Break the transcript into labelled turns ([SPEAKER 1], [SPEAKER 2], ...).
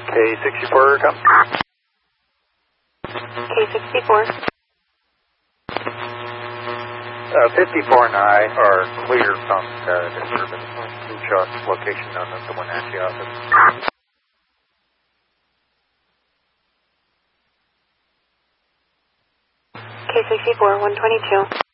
[SPEAKER 1] K64, come.
[SPEAKER 2] K64.
[SPEAKER 1] 54 and I are clear from disturbance. Blue shot location known as the Wenatchee office.
[SPEAKER 2] K64, 122.